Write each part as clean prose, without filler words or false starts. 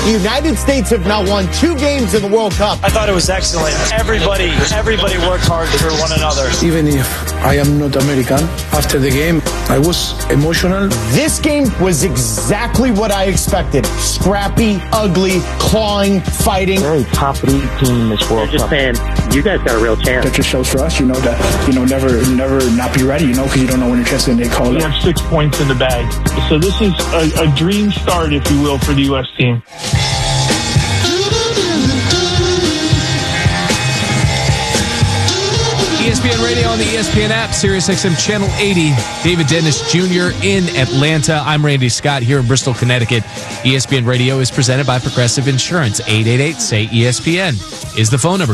The United States have now won 2 games in the World Cup. I thought it was excellent. Everybody worked hard for one another. Even if I am not American, after the game, I was emotional. This game was exactly what I expected. Scrappy, ugly, clawing, fighting. Very top league team in this World Cup. Just saying, you guys got a real chance. That just shows for us, never not be ready, because you don't know when your chance is going to get called up. We have 6 points in the bag. So this is a dream start, if you will, for the U.S. team. ESPN Radio on the ESPN app, SiriusXM Channel 80. David Dennis Jr. in Atlanta. I'm Randy Scott here in Bristol, Connecticut. ESPN Radio is presented by Progressive Insurance. 888-SAY-ESPN is the phone number.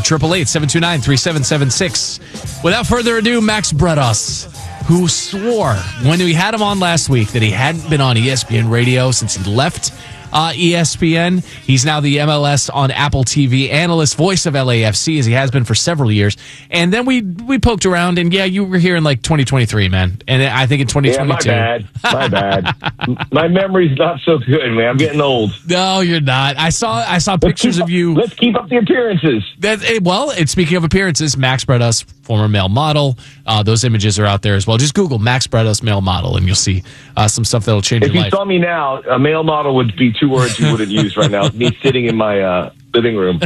888-729-3776. Without further ado, Max Bretos, who swore when we had him on last week that he hadn't been on ESPN Radio since he left ESPN. He's now the MLS on Apple TV analyst, voice of LAFC, as he has been for several years. And then we poked around, and you were here in 2023, man. And I think in 2022. Yeah, my bad. My memory's not so good, man. I'm getting old. No, you're not. I saw pictures of you. Let's keep up the appearances. And speaking of appearances, Max Bretos, former male model. Those images are out there as well. Just Google Max Bretos male model, and you'll see some stuff that'll change your life. If you saw me now, a male model would be 2 words you wouldn't use right now. Me sitting in my living room.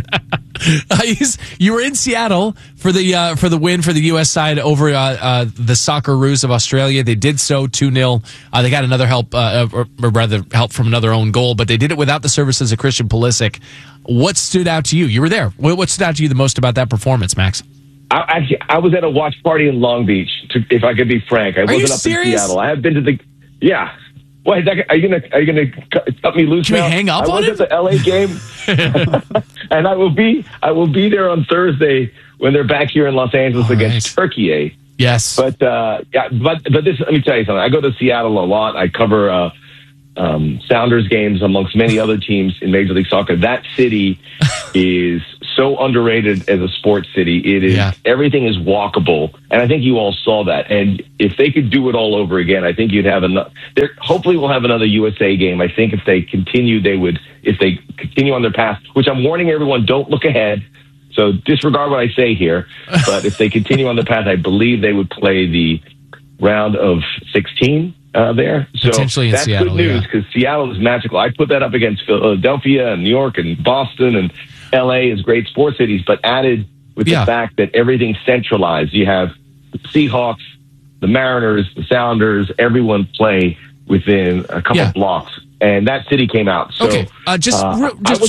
You were in Seattle for the win for the U.S. side over the Socceroos of Australia. They did so 2-0. They got another help, or rather help from another own goal, but they did it without the services of Christian Pulisic. What stood out to you? You were there. What stood out to you the most about that performance, Max? I was at a watch party in Long Beach, if I could be frank. I wasn't up serious? in Seattle. I have been to the... Yeah. What, are you gonna cut me loose Can now? We hang up I on was at the LA game, and I will be there on Thursday when they're back here in Los Angeles against Turkey. Yes, but this. Let me tell you something. I go to Seattle a lot. I cover Sounders games amongst many other teams in Major League Soccer. That city is so underrated as a sports city. It is everything is walkable, and I think you all saw that. And if they could do it all over again, I think you'd have another. Hopefully, we'll have another USA game. I think if they continue, they would. If they continue on their path, which I'm warning everyone, don't look ahead. So disregard what I say here. But if they continue on the path, I believe they would play the round of 16 there. So potentially in that's Seattle, good news because Seattle is magical. I put that up against Philadelphia and New York and Boston and LA is great sports cities, but added with the fact that everything's centralized. You have the Seahawks, the Mariners, the Sounders, everyone play within a couple blocks. And that city came out. So, okay, just to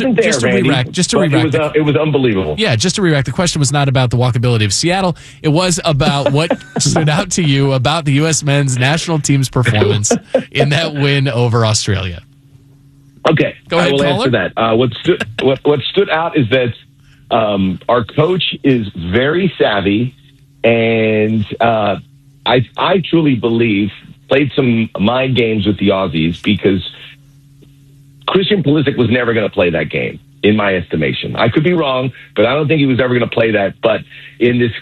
re-rack. It was unbelievable. Yeah, just to re-rack. The question was not about the walkability of Seattle. It was about what stood out to you about the U.S. men's national team's performance in that win over Australia. Okay, go ahead, I will caller. answer that. What stood out is that our coach is very savvy, and I truly believe played some mind games with the Aussies because Christian Pulisic was never going to play that game, in my estimation. I could be wrong, but I don't think he was ever going to play that. But in this,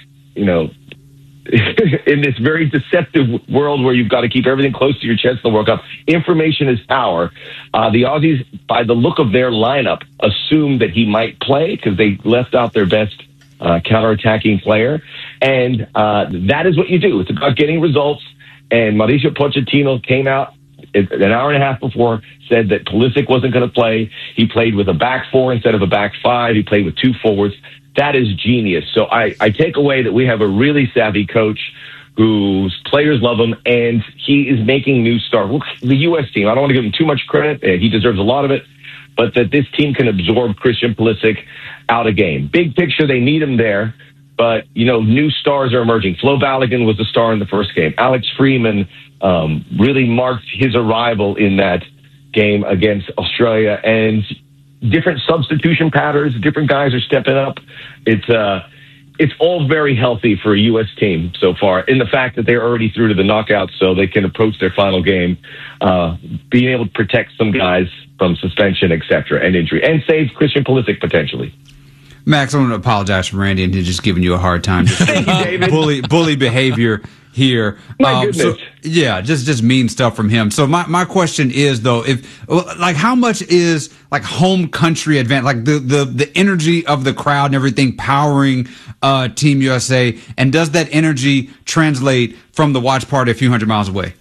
in this very deceptive world where you've got to keep everything close to your chest in the World Cup, information is power. The Aussies, by the look of their lineup, assumed that he might play because they left out their best counterattacking player. And that is what you do. It's about getting results. And Mauricio Pochettino came out an hour and a half before, said that Pulisic wasn't going to play. He played with a back 4 instead of a back 5. He played with 2 forwards. That is genius. So I take away that we have a really savvy coach whose players love him, and he is making new stars. Look, the U.S. team, I don't want to give him too much credit. He deserves a lot of it. But that this team can absorb Christian Pulisic out of game. Big picture, they need him there. But, new stars are emerging. Flo Balogun was the star in the first game. Alex Freeman really marked his arrival in that game against Australia. And different substitution patterns, different guys are stepping up. It's all very healthy for a U.S. team so far, in the fact that they're already through to the knockouts, so they can approach their final game, being able to protect some guys from suspension, etc., and injury, and save Christian Pulisic potentially. Max, I want to apologize for Randy and just giving you a hard time. Thank you, David. Bully behavior here. My goodness. Just mean stuff from him. So my question is though, how much is like home country advantage, like the energy of the crowd and everything powering Team USA, and does that energy translate from the watch party a few hundred miles away?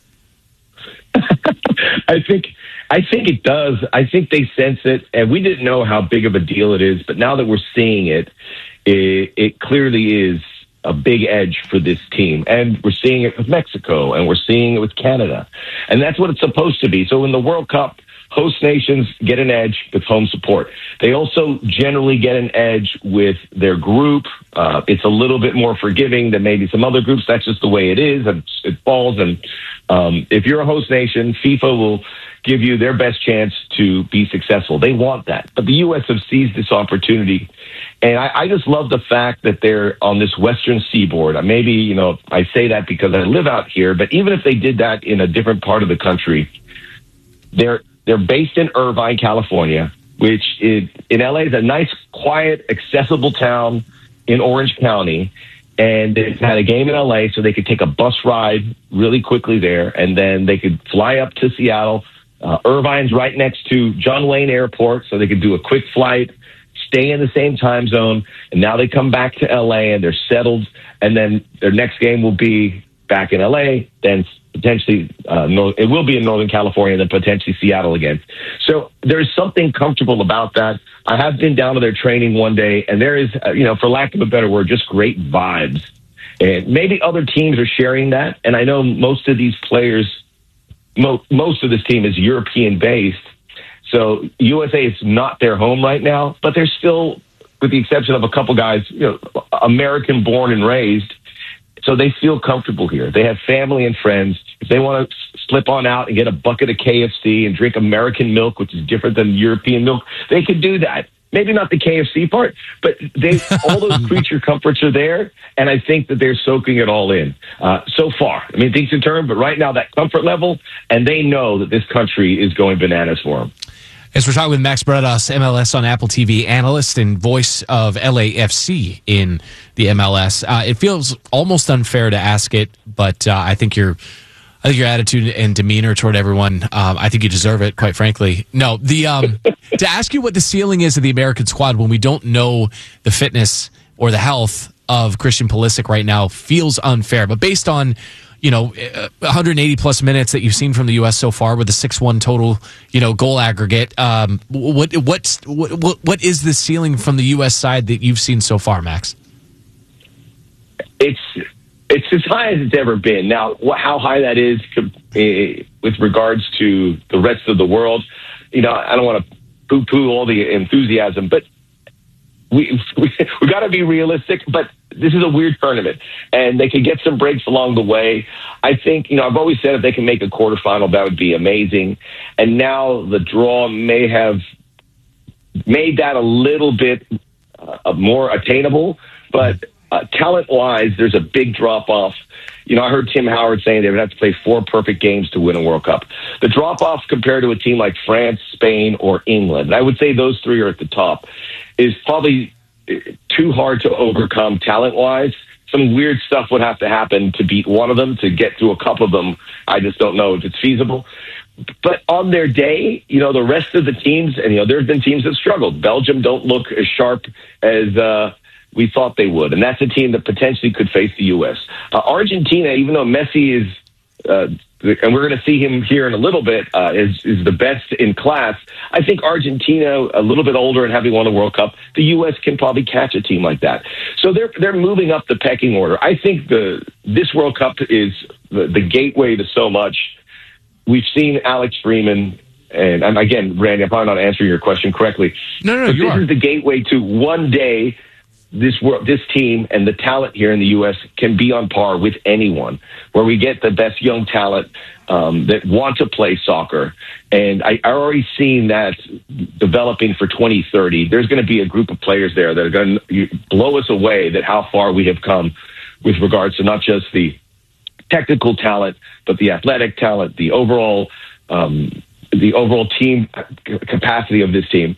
I think it does. I think they sense it, and we didn't know how big of a deal it is, but now that we're seeing it, it clearly is a big edge for this team. And we're seeing it with Mexico, and we're seeing it with Canada. And that's what it's supposed to be. So in the World Cup, host nations get an edge with home support. They also generally get an edge with their group. It's a little bit more forgiving than maybe some other groups. That's just the way it is, and it falls. And if you're a host nation, FIFA will give you their best chance to be successful. They want that. But the U.S. have seized this opportunity. And I just love the fact that they're on this western seaboard. Maybe, I say that because I live out here, but even if they did that in a different part of the country, they're based in Irvine, California, which in LA is a nice, quiet, accessible town in Orange County. And they had a game in LA, so they could take a bus ride really quickly there, and then they could fly up to Seattle. Irvine's right next to John Wayne Airport, so they could do a quick flight, stay in the same time zone, and now they come back to LA and they're settled, and then their next game will be back in LA, then potentially it will be in Northern California, and then potentially Seattle again. So there's something comfortable about that. I have been down to their training one day, and there is, for lack of a better word, just great vibes. And maybe other teams are sharing that, and I know most of these players, most of this team is European-based, so USA is not their home right now, but they're still, with the exception of a couple guys, American-born and raised, so they feel comfortable here. They have family and friends. If they want to slip on out and get a bucket of KFC and drink American milk, which is different than European milk, they could do that. Maybe not the KFC part, but all those creature comforts are there, and I think that they're soaking it all in so far. Things can turn, but right now that comfort level, and they know that this country is going bananas for them. As we're talking with Max Bretos, MLS on Apple TV analyst and voice of LAFC in the MLS. It feels almost unfair to ask it, but I think your attitude and demeanor toward everyone, I think you deserve it, quite frankly. No, to ask you what the ceiling is of the American squad when we don't know the fitness or the health of Christian Pulisic right now feels unfair. But based on 180 plus minutes that you've seen from the U.S. so far with a 6-1 total, goal aggregate, what is the ceiling from the U.S. side that you've seen so far, Max? It's as high as it's ever been. Now, how high that is with regards to the rest of the world, I don't want to poo-poo all the enthusiasm, but we got to be realistic. But this is a weird tournament, and they could get some breaks along the way. I think, I've always said if they can make a quarterfinal, that would be amazing. And now the draw may have made that a little bit more attainable, but talent-wise, there's a big drop-off. I heard Tim Howard saying they would have to play 4 perfect games to win a World Cup. The drop-off compared to a team like France, Spain, or England, and I would say those 3 are at the top, is probably too hard to overcome talent-wise. Some weird stuff would have to happen to beat one of them. To get through a couple of them, I just don't know if it's feasible. But on their day, the rest of the teams, and there have been teams that struggled. Belgium don't look as sharp as we thought they would, and that's a team that potentially could face the U.S. Argentina, even though Messi is, and we're going to see him here in a little bit, is the best in class. I think Argentina, a little bit older and having won the World Cup, the U.S. can probably catch a team like that. So they're moving up the pecking order. I think this World Cup is the gateway to so much. We've seen Alex Freeman, and again, Randy, I'm probably not answering your question correctly. No, but you this are. is the gateway to one day. This team and the talent here in the U.S. can be on par with anyone, where we get the best young talent that want to play soccer. And I already seen that developing for 2030. There's going to be a group of players there that are going to blow us away that how far we have come with regards to not just the technical talent, but the athletic talent, the overall team capacity of this team.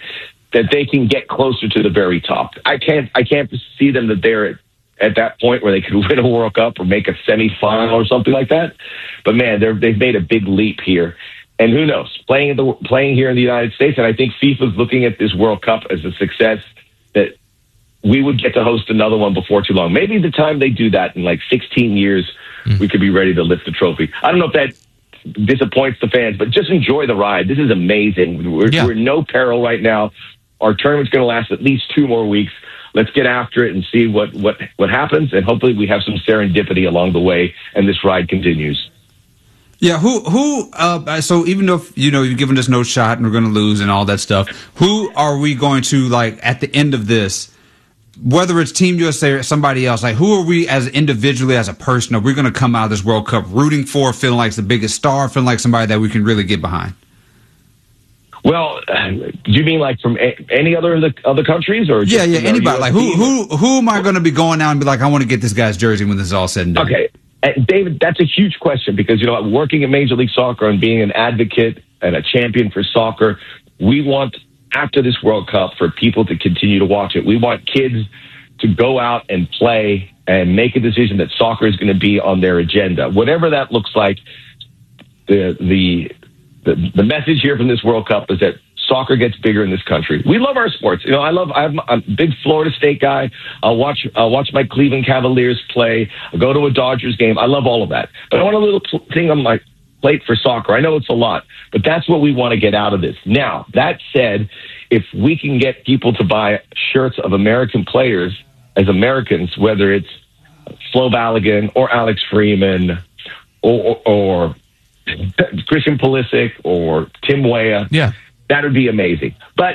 that they can get closer to the very top. I can't see them that they're at that point where they could win a World Cup or make a semifinal or something like that. But man, they've made a big leap here. And who knows, playing here in the United States, and I think FIFA's looking at this World Cup as a success, that we would get to host another one before too long. Maybe the time they do that in like 16 years, we could be ready to lift the trophy. I don't know if that disappoints the fans, but just enjoy the ride. This is amazing. We're in no peril right now. Our tournament's going to last at least 2 more weeks. Let's get after it and see what happens, and hopefully we have some serendipity along the way, and this ride continues. Yeah, so even though, you've given us no shot and we're going to lose and all that stuff, who are we going to, like, at the end of this, whether it's Team USA or somebody else, like, who are we as individually, as a person, are we going to come out of this World Cup rooting for, feeling like the biggest star, feeling like somebody that we can really get behind? Well, do you mean like from any other countries, or just, anybody? Like who am I going to be going out and be like, I want to get this guy's jersey when this is all said and done? Okay, David, that's a huge question because working in Major League Soccer and being an advocate and a champion for soccer, we want after this World Cup for people to continue to watch it. We want kids to go out and play and make a decision that soccer is going to be on their agenda, whatever that looks like. The message here from this World Cup is that soccer gets bigger in this country. We love our sports. I'm a big Florida State guy. I'll watch my Cleveland Cavaliers play. I'll go to a Dodgers game. I love all of that. But I want a little thing on my plate for soccer. I know it's a lot, but that's what we want to get out of this. Now, that said, if we can get people to buy shirts of American players as Americans, whether it's Flo Balogun or Alex Freeman or Christian Pulisic or Tim Weah, that would be amazing. But,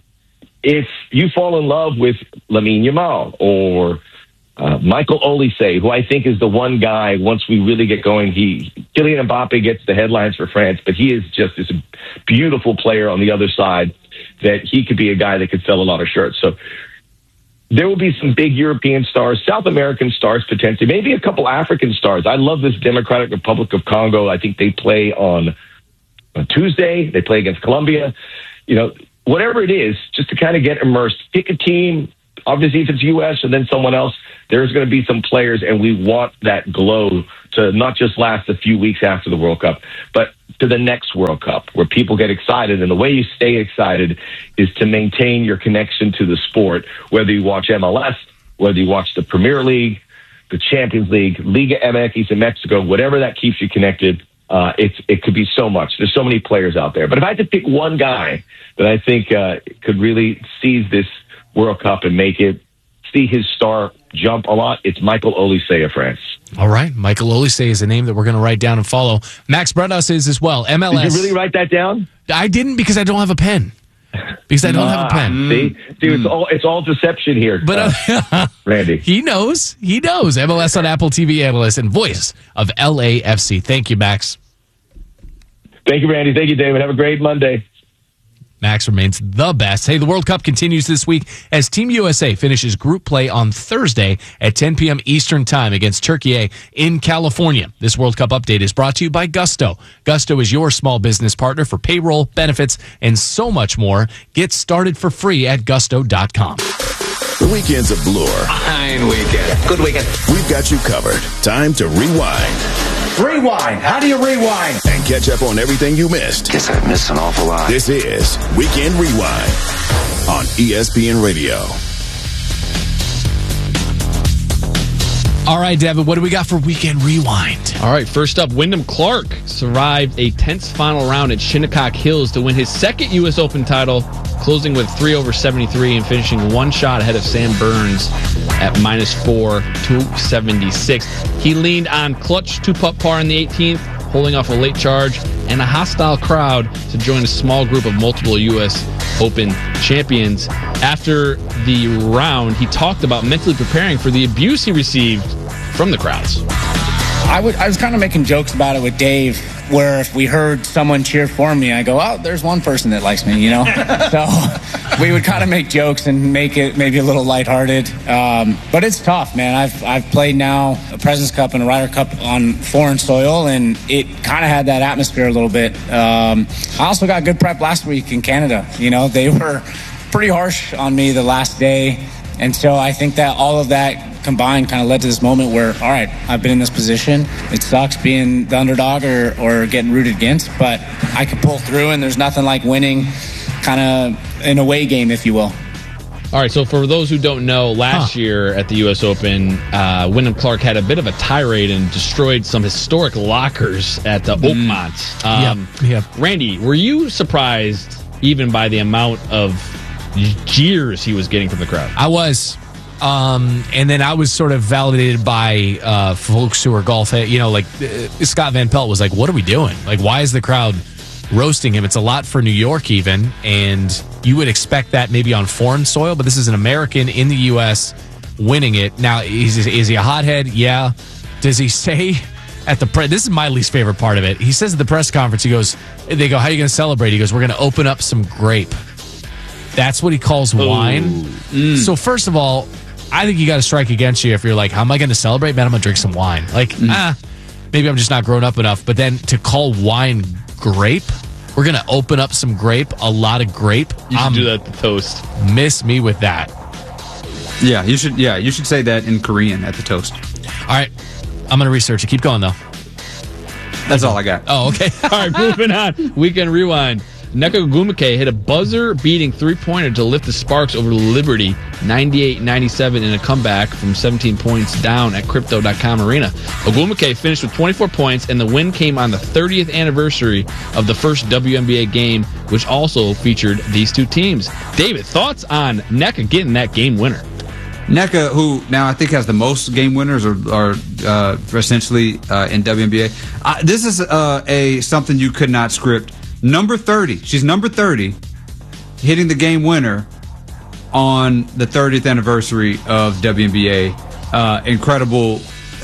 if you fall in love with Lamine Yamal or Michael Olise, who I think is the one guy, once we really get going, Kylian Mbappe gets the headlines for France, but he is just this beautiful player on the other side that he could be a guy that could sell a lot of shirts. So there will be some big European stars, South American stars potentially, maybe a couple African stars. I love this Democratic Republic of Congo. I think they play on Tuesday. They play against Colombia. Whatever it is, just to kind of get immersed. Pick a team. Obviously, if it's U.S. and then someone else, there's going to be some players, and we want that glow to not just last a few weeks after the World Cup, but to the next World Cup where people get excited. And the way you stay excited is to maintain your connection to the sport, whether you watch MLS, whether you watch the Premier League, the Champions League, Liga MX in Mexico, whatever that keeps you connected. It could be so much. There's so many players out there. But if I had to pick one guy that I think could really seize this World Cup and see his star jump a lot, it's Michael Olise of France. All right. Michael Olise is a name that we're going to write down and follow. Max Bretos is as well. MLS. Did you really write that down? I didn't because I don't have a pen. Because I don't have a pen. See, it's all deception here. But Randy, he knows. MLS on Apple TV analyst and voice of LAFC. Thank you, Max. Thank you, Randy. Thank you, David. Have a great Monday. Max remains the best. Hey, the World Cup continues this week as Team USA finishes group play on Thursday at 10 p.m. Eastern Time against Turkey in California. This World Cup update is brought to you by Gusto. Gusto is your small business partner for payroll, benefits, and so much more. Get started for free at gusto.com. The weekend's a blur. Fine weekend. Good weekend. We've got you covered. Time to rewind. Rewind. How do you rewind? And catch up on everything you missed. Guess I missed an awful lot. This is Weekend Rewind on ESPN Radio. All right, Devin, what do we got for Weekend Rewind? All right, first up, Wyndham Clark survived a tense final round at Shinnecock Hills to win his second U.S. Open title, closing with 3/73 and finishing one shot ahead of Sam Burns at -4, 276. He leaned on clutch two-putt par in the 18th, holding off a late charge and a hostile crowd to join a small group of multiple U.S. Open champions. After the round, he talked about mentally preparing for the abuse he received from the crowds. I was kind of making jokes about it with Dave, where if we heard someone cheer for me, I go, oh, there's one person that likes me, So we would kind of make jokes and make it maybe a little lighthearted. But it's tough, man. I've played now a President's Cup and a Ryder Cup on foreign soil, and it kind of had that atmosphere a little bit. I also got good prep last week in Canada. They were pretty harsh on me the last day. And so I think that all of that combined kind of led to this moment where, all right, I've been in this position. It sucks being the underdog or getting rooted against, but I can pull through, and there's nothing like winning kind of an away game, if you will. All right, so for those who don't know, last year at the U.S. Open, Wyndham Clark had a bit of a tirade and destroyed some historic lockers at the Oakmont. Randy, were you surprised even by the amount of jeers he was getting from the crowd? I was. And then I was sort of validated by folks who are golf, Scott Van Pelt was like, what are we doing? Like, why is the crowd roasting him? It's a lot for New York even, and you would expect that maybe on foreign soil, but this is an American in the U.S. winning it. Now, is he a hothead? Yeah. Does he say at the this is my least favorite part of it. He says at the press conference, they go, how are you going to celebrate? He goes, we're going to open up some grape. That's what he calls wine. So first of all, I think you got to strike against you if you're like, how am I going to celebrate? Man, I'm going to drink some wine. Like, maybe I'm just not grown up enough. But then to call wine grape, we're going to open up some grape, a lot of grape. You should do that at the toast. Miss me with that. Yeah, you should. Yeah, you should say that in Korean at the toast. All right, I'm going to research it. Keep going though. That's all I got. Oh, okay. All right, moving on. Weekend Rewind. Nneka Ogwumike hit a buzzer-beating three-pointer to lift the Sparks over Liberty 98-97 in a comeback from 17 points down at Crypto.com Arena. Ogwumike finished with 24 points, and the win came on the 30th anniversary of the first WNBA game, which also featured these two teams. David, thoughts on Nneka getting that game winner? Nneka, who now I think has the most game winners or essentially in WNBA. This is something you could not script. Number 30. She's number 30, hitting the game winner on the 30th anniversary of WNBA. Incredible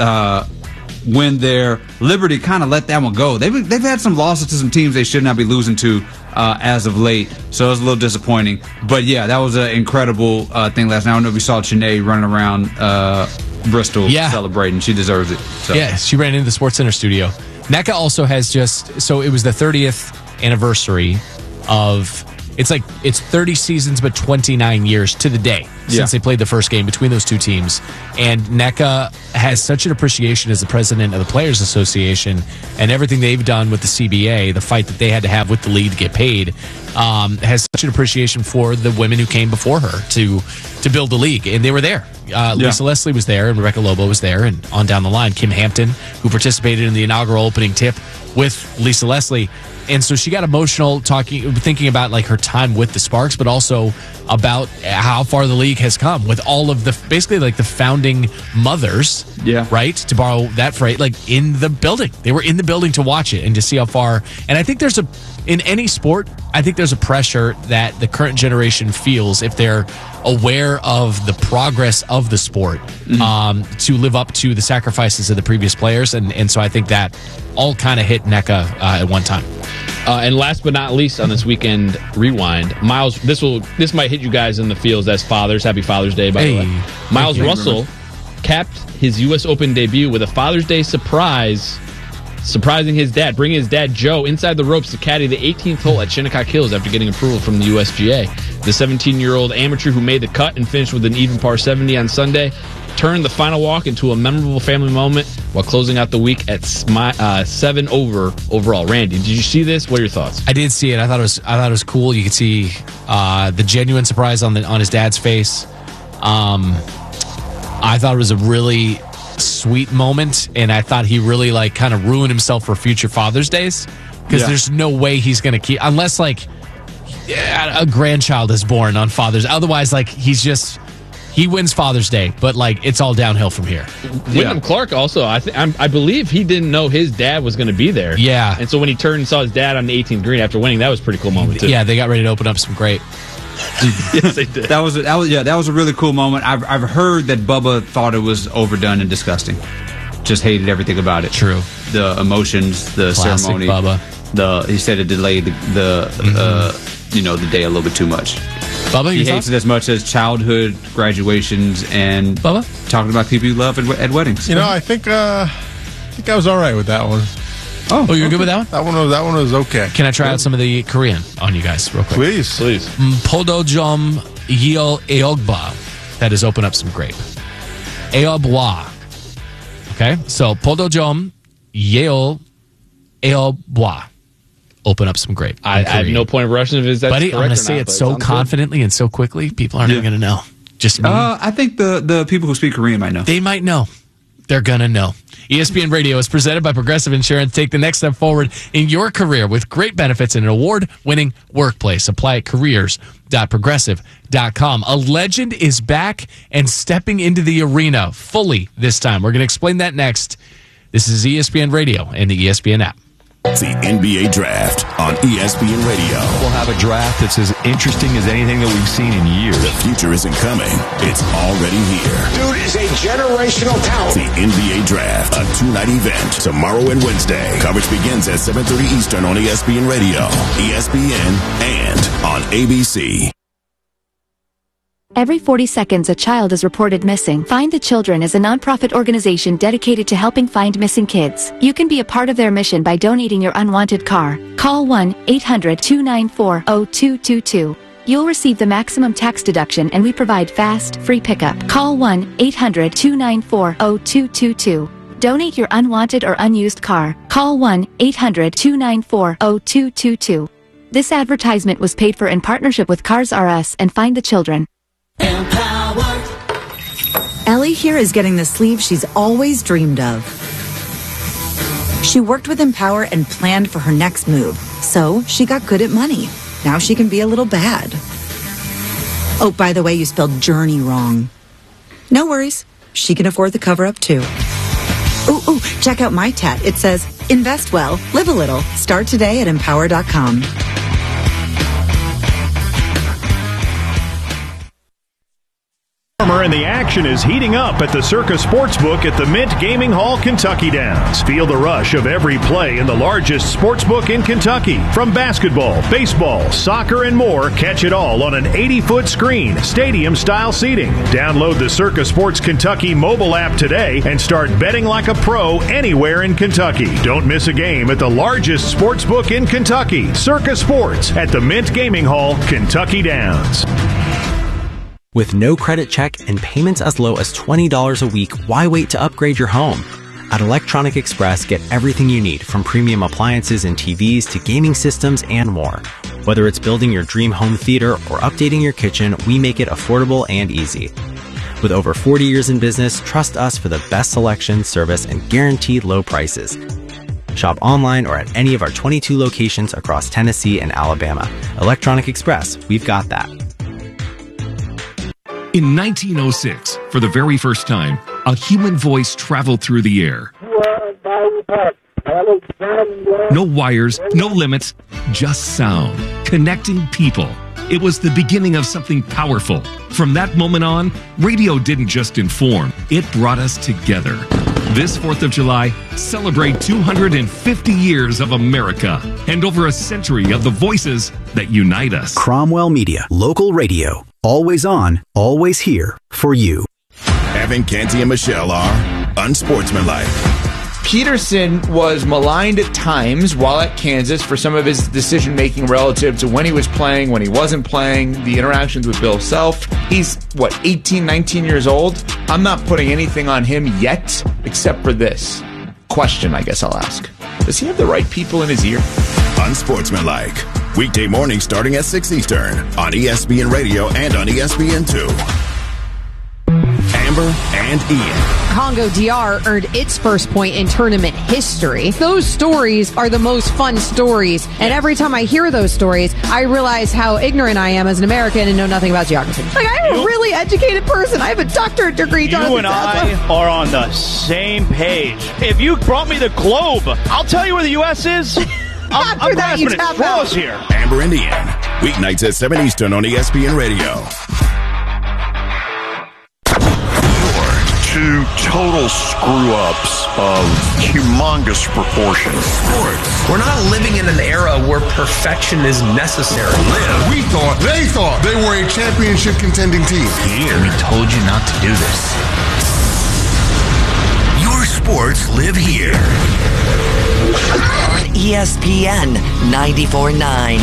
win there. Liberty kind of let that one go. They've had some losses to some teams they should not be losing to as of late, so it was a little disappointing. But yeah, that was an incredible thing last night. I don't know if you saw Chanae running around Bristol celebrating. She deserves it. So. Yeah, she ran into the SportsCenter studio. Nneka also has it was the 30th anniversary of it's 30 seasons but 29 years to the day since they played the first game between those two teams, and Nneka has such an appreciation as the president of the Players Association and everything they've done with the CBA, the fight that they had to have with the league to get paid, has such an appreciation for the women who came before her to build the league, and they were there. Lisa Leslie was there, and Rebecca Lobo was there, and on down the line, Kim Hampton, who participated in the inaugural opening tip with Lisa Leslie. And so she got emotional thinking about like her time with the Sparks, but also about how far the league has come with all of the basically like the founding mothers, right? To borrow that phrase, like in the building. They were in the building to watch it and to see how far. And I think in any sport, I think there's a pressure that the current generation feels if they're aware of the progress of the sport to live up to the sacrifices of the previous players. And so I think that all kind of hit Nneka at one time. And last but not least on this weekend rewind, Miles, this might hit you guys in the fields as fathers. Happy Father's Day, by the way. Miles Russell capped his U.S. Open debut with a Father's Day surprise, surprising his dad, bringing his dad Joe inside the ropes to caddy the 18th hole at Shinnecock Hills after getting approval from the USGA. The 17-year-old amateur who made the cut and finished with an even par 70 on Sunday turned the final walk into a memorable family moment while closing out the week at 7 over overall. Randy, did you see this? What are your thoughts? I did see it. I thought it was cool. You could see the genuine surprise on his dad's face. I thought it was a really sweet moment, and I thought he really like kind of ruined himself for future Father's Days because there's no way he's going to keep unless like a grandchild is born on Father's. Otherwise, like he wins Father's Day, but like it's all downhill from here. Wyndham Clark also, I believe he didn't know his dad was going to be there. Yeah, and so when he turned and saw his dad on the 18th green after winning, that was a pretty cool moment too. Yeah, they got ready to open up some grape. Yes, they did. That was a really cool moment. I've heard that Bubba thought it was overdone and disgusting. Just hated everything about it. True. The emotions, the classic ceremony. Bubba. He said it delayed the day a little bit too much. Bubba, he hates it as much as childhood graduations and talking about people you love at weddings. I think I was all right with that one. Oh, you're good with that one? That one was okay. Can I try out some of the Korean on you guys real quick? Please. Podojom Yeo Eogba. That is open up some grape. Eobwa. Okay, so Podojom Yeo Eobwa. Open up some grape. I have no point of rushing if that's Buddy, correct I'm going or to say not, it but so confidently and so quickly, people aren't even going to know. Just me. I think the people who speak Korean might know. They might know. They're going to know. ESPN Radio is presented by Progressive Insurance. Take the next step forward in your career with great benefits and an award-winning workplace. Apply at careers.progressive.com. A legend is back and stepping into the arena fully this time. We're going to explain that next. This is ESPN Radio and the ESPN app. The NBA Draft on ESPN Radio. We'll have a draft that's as interesting as anything that we've seen in years. The future isn't coming. It's already here. Dude is a generational talent. The NBA Draft, a 2-night event, tomorrow and Wednesday. Coverage begins at 7:30 Eastern on ESPN Radio, ESPN, and on ABC. Every 40 seconds, a child is reported missing. Find the Children is a nonprofit organization dedicated to helping find missing kids. You can be a part of their mission by donating your unwanted car. Call 1-800-294-0222. You'll receive the maximum tax deduction, and we provide fast, free pickup. Call 1-800-294-0222. Donate your unwanted or unused car. Call 1-800-294-0222. This advertisement was paid for in partnership with Cars R Us and Find the Children. Empower. Ellie here is getting the sleeve she's always dreamed of. She worked with Empower and planned for her next move, so she got good at money. Now she can be a little bad. Oh, by the way, you spelled journey wrong. No worries. She can afford the cover-up, too. Ooh, check out my tat. It says, invest well, live a little. Start today at empower.com. And the action is heating up at the Circa Sportsbook at the Mint Gaming Hall, Kentucky Downs. Feel the rush of every play in the largest sportsbook in Kentucky. From basketball, baseball, soccer, and more, catch it all on an 80-foot screen, stadium-style seating. Download the Circa Sports Kentucky mobile app today and start betting like a pro anywhere in Kentucky. Don't miss a game at the largest sportsbook in Kentucky, Circa Sports at the Mint Gaming Hall, Kentucky Downs. With no credit check and payments as low as $20 a week, why wait to upgrade your home? At Electronic Express, get everything you need, from premium appliances and TVs to gaming systems and more. Whether it's building your dream home theater or updating your kitchen, we make it affordable and easy. With over 40 years in business, trust us for the best selection, service, and guaranteed low prices. Shop online or at any of our 22 locations across Tennessee and Alabama. Electronic Express, we've got that. In 1906, for the very first time, a human voice traveled through the air. No wires, no limits, just sound, connecting people. It was the beginning of something powerful. From that moment on, radio didn't just inform, it brought us together. This 4th of July, celebrate 250 years of America and over a century of the voices that unite us. Cromwell Media, local radio. Always on, always here for you. Evan Canty and Michelle are unsportsmanlike. Peterson was maligned at times while at Kansas for some of his decision-making relative to when he was playing, when he wasn't playing, the interactions with Bill Self. He's, 18, 19 years old? I'm not putting anything on him yet, except for this question, I guess I'll ask. Does he have the right people in his ear? Unsportsmanlike. Weekday morning starting at 6 Eastern on ESPN Radio and on ESPN2. Amber and Ian. Congo DR earned its first point in tournament history. Those stories are the most fun stories. And every time I hear those stories, I realize how ignorant I am as an American and know nothing about geography. Like, I'm a really educated person. I have a doctorate degree. You and I are on the same page. If you brought me the globe, I'll tell you where the U.S. is. I'm grasping at straws here. Amber and Ian. Weeknights at 7 Eastern on ESPN Radio. Two total screw-ups of humongous proportions. Sports. We're not living in an era where perfection is necessary. They thought they were a championship contending team. Here, we told you not to do this. Your sports live here. On ESPN 94.9.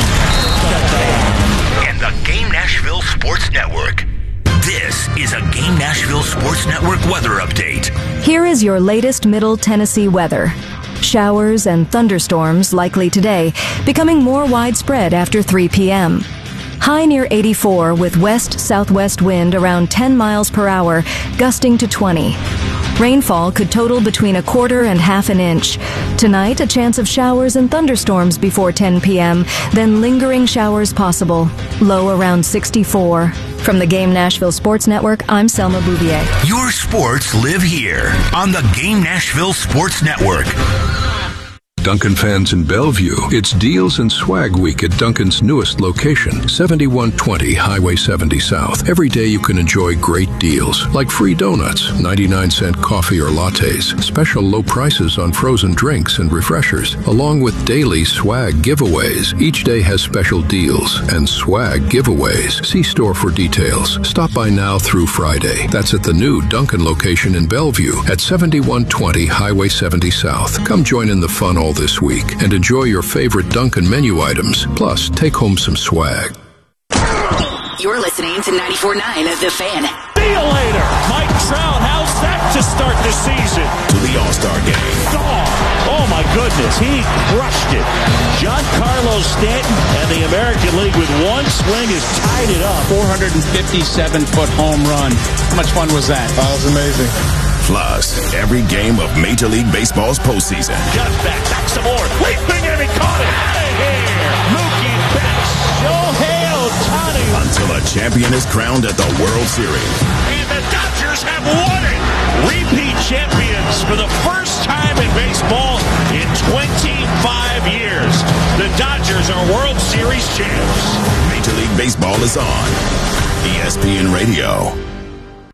And the Game Nashville Sports Network. This is a Game Nashville Sports Network weather update. Here is your latest Middle Tennessee weather. Showers and thunderstorms likely today, becoming more widespread after 3 p.m. High near 84 with west-southwest wind around 10 miles per hour, gusting to 20. Rainfall could total between 1/4 and 1/2 inch. Tonight, a chance of showers and thunderstorms before 10 p.m., then lingering showers possible. Low around 64. From the Game Nashville Sports Network, I'm Selma Bouvier. Your sports live here on the Game Nashville Sports Network. Dunkin' fans in Bellevue, it's Deals and Swag Week at Dunkin's newest location, 7120 Highway 70 South. Every day you can enjoy great deals, like free donuts, 99-cent coffee or lattes, special low prices on frozen drinks and refreshers, along with daily swag giveaways. Each day has special deals and swag giveaways. See store for details. Stop by now through Friday. That's at the new Dunkin' location in Bellevue at 7120 Highway 70 South. Come join in the fun all this week and enjoy your favorite Dunkin' menu items. Plus, take home some swag. You're listening to 94.9 of The Fan. See you later. Mike Trout, how's that to start the season? To the All-Star Game. Gone. Oh, my goodness. He crushed it. Giancarlo Stanton and the American League with one swing has tied it up. 457-foot home run. How much fun was that? That was amazing. Plus, every game of Major League Baseball's postseason. Just back some more. Leaping and he caught it. Out of here. Mookie Betts. Shohei Ohtani. Until a champion is crowned at the World Series. And the Dodgers have won it. Repeat champions for the first time in baseball in 25 years. The Dodgers are World Series champs. Major League Baseball is on ESPN Radio.